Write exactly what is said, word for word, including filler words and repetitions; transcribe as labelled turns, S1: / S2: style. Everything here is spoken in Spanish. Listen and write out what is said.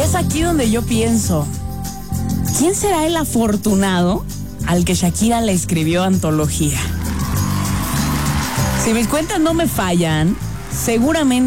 S1: es aquí donde yo pienso, ¿quién será el afortunado al que Shakira le escribió antología? Si mis cuentas no me fallan, seguramente